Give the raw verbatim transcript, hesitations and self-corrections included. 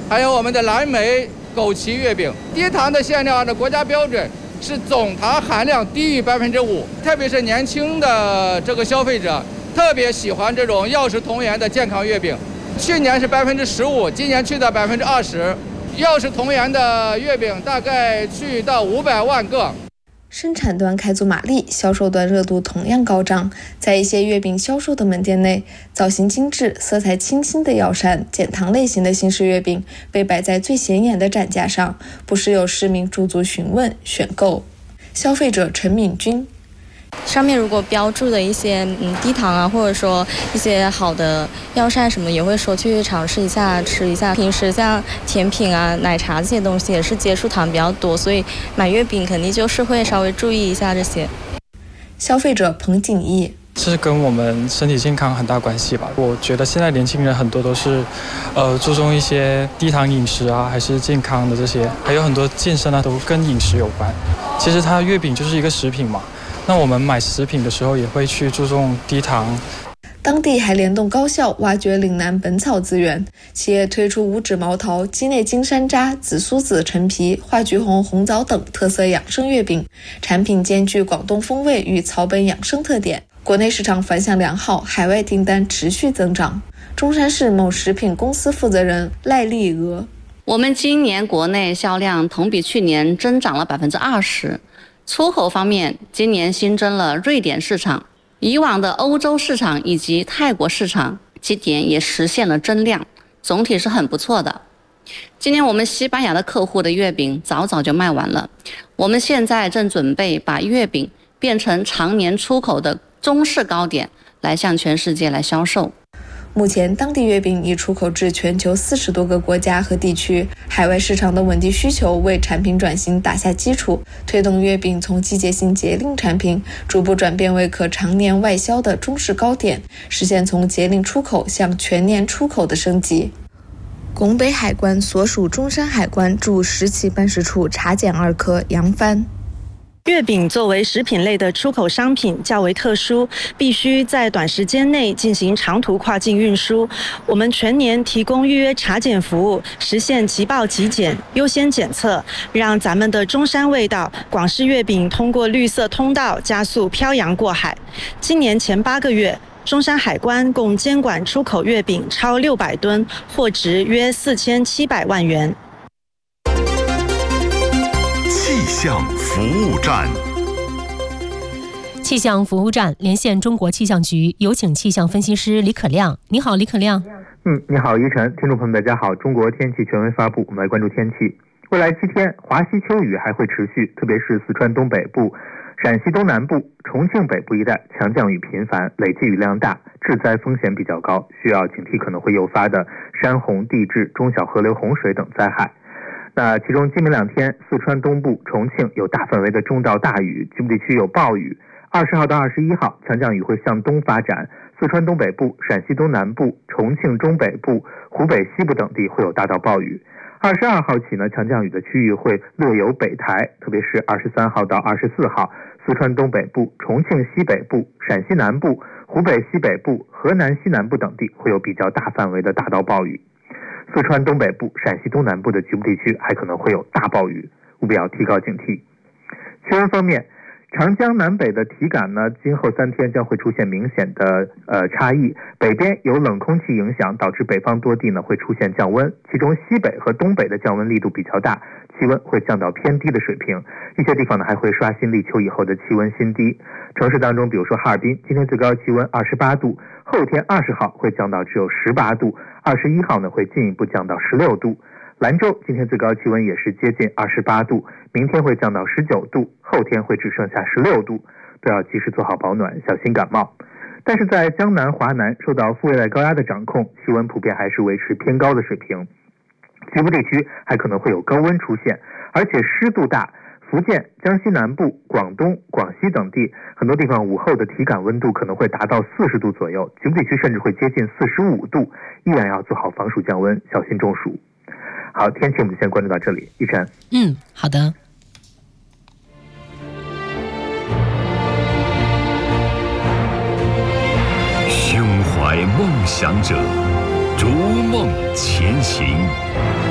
还有我们的蓝莓、枸杞月饼。低糖的馅料按照国家标准是总糖含量低于百分之五，特别是年轻的这个消费者特别喜欢这种药食同源的健康月饼。去年是百分之十五，今年去到百分之二十。药食同源的月饼大概去到五百万个。 生产端开足马力，销售端热度同样高涨。在一些月饼销售的门店内，造型精致、色彩清新的药膳、减糖类型的新式月饼被摆在最显眼的展架上，不时有市民驻足询问、选购。消费者陈敏君。 上面如果标注的一些嗯低糖啊，或者说一些好的药膳什么，也会说去尝试一下吃一下。平时像甜品啊、奶茶这些东西也是接触糖比较多，所以买月饼肯定就是会稍微注意一下这些。 消费者彭景义。 是跟我们身体健康很大关系吧。我觉得现在年轻人很多都是，呃，注重一些低糖饮食啊，还是健康的这些，还有很多健身啊，都跟饮食有关。其实它月饼就是一个食品嘛，那我们买食品的时候也会去注重低糖。 当地还联动高校挖掘岭南本草资源，企业推出五指毛桃、鸡内金山楂、紫苏子陈皮、化橘红红枣等特色养生月饼，产品兼具广东风味与草本养生特点。国内市场反响良好，海外订单持续增长。中山市某食品公司负责人赖丽娥： 我们今年国内销量同比去年增长了百分之二十。出口方面，今年新增了瑞典市场，以往的欧洲市场以及泰国市场，今年也实现了增量，总体是很不错的。今年我们西班牙的客户的月饼早早就卖完了，我们现在正准备把月饼变成常年出口的中式糕点，来向全世界来销售。 目前当地月饼已出口至全球四十多个国家和地区，海外市场的稳定需求为产品转型打下基础，推动月饼从季节性节令产品逐步转变为可常年外销的中式糕点，实现从节令出口向全年出口的升级。拱北海关所属中山海关驻石岐办事处查检二科杨帆。 月饼作为食品类的出口商品较为特殊，必须在短时间内进行长途跨境运输。我们全年提供预约查检服务，实现即报即检、优先检测，让咱们的中山味道广式月饼通过绿色通道加速漂洋过海。今年前八个月，中山海关共监管出口月饼超六百吨，货值约四千七百万元。 气象服务站， 气象服务站连线中国气象局，有请气象分析师李可亮。你好，李可亮。 嗯，你好，依晨，听众朋友们，大家好。中国天气权威发布，我们来关注天气。未来七天，华西秋雨还会持续，特别是四川东北部、陕西东南部、重庆北部一带强降雨频繁，累计雨量大，致灾风险比较高，需要警惕可能会诱发的山洪、地质、中小河流洪水等灾害。那其中今明两天，四川东部、重庆有大范围的中到大雨，局部地区有暴雨。二十号到二十一号，强降雨会向东发展，四川东北部、陕西东南部、重庆中北部、湖北西部等地会有大到暴雨。二十二号起呢，强降雨的区域会略有北台，特别是二十三号到二十四号，四川东北部、重庆西北部、陕西南部、湖北西北部、河南西南部等地会有比较大范围的大到暴雨。四川东北部、陕西东南部的局部地区还可能会有大暴雨，务必要提高警惕。气温方面，长江南北的体感呢，今后三天将会出现明显的呃差异。北边有冷空气影响，导致北方多地呢会出现降温，其中西北和东北的降温力度比较大，气温会降到偏低的水平。一些地方呢还会刷新立秋以后的气温新低。城市当中，比如说哈尔滨，今天最高气温二十八度，后天二十号会降到只有十八度，二十一号呢会进一步降到十六度。兰州今天最高气温也是接近二十八度，明天会降到十九度，后天会只剩下十六度，都要及时做好保暖，小心感冒。但是在江南、华南受到副热带高压的掌控，气温普遍还是维持偏高的水平，局部地区还可能会有高温出现，而且湿度大。福建、江西南部、广东、广西等地很多地方午后的体感温度可能会达到四十度左右，局部地区甚至会接近四十五度，依然要做好防暑降温，小心中暑。好，天气我们就先关注到这里。一晨， 嗯，好的。 胸怀梦想者，逐梦前行。